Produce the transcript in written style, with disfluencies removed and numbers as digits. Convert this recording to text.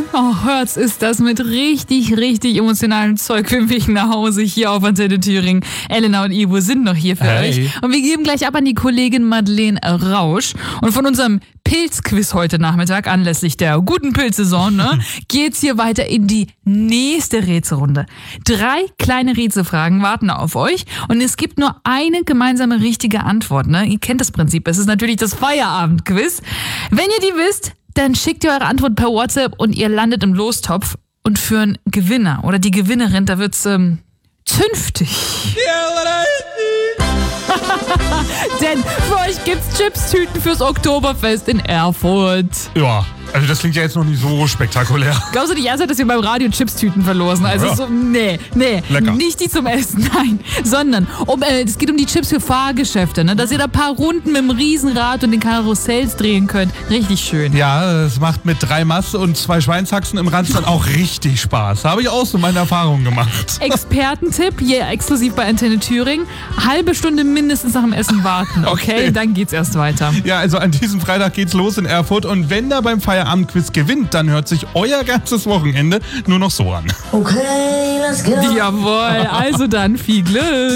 Oh, hört's, ist das mit richtig emotionalem Zeug für mich nach Hause hier auf Antenne Thüringen. Elena und Ivo sind noch hier für euch. Und wir geben gleich ab an die Kollegin Madeleine Rausch. Und von unserem Pilzquiz heute Nachmittag, anlässlich der guten Pilzsaison, ne, geht's hier weiter in die nächste Rätselrunde. 3 kleine Rätselfragen warten auf euch und es gibt nur eine gemeinsame richtige Antwort. Ne? Ihr kennt das Prinzip, es ist natürlich das Feierabendquiz. Wenn ihr die wisst, dann schickt ihr eure Antwort per WhatsApp und ihr landet im Lostopf. Und für einen Gewinner oder die Gewinnerin, da wird's zünftig. Denn für euch gibt's Chipstüten fürs Oktoberfest in Erfurt. Ja, also das klingt ja jetzt noch nicht so spektakulär. Glaubst du nicht ernsthaft, dass wir beim Radio Chipstüten verlosen? Also ja. so, nee, Lecker. Nicht die zum Essen, nein. Sondern es geht um die Chips für Fahrgeschäfte, ne? Dass ihr da ein paar Runden mit dem Riesenrad und den Karussells drehen könnt. Richtig schön. Ja, es macht mit 3 Masse und 2 Schweinshaxen im Ranz dann auch richtig Spaß. Habe ich auch so meine Erfahrungen gemacht. Expertentipp, hier exklusiv bei Antenne Thüringen. Halbe Stunde mindestens nach dem Essen warten, okay? Dann geht's erst weiter. Ja, also an diesem Freitag geht's los in Erfurt und wenn da beim Feierabendquiz gewinnt, dann hört sich euer ganzes Wochenende nur noch so an. Okay, let's go. Jawohl, also dann viel Glück.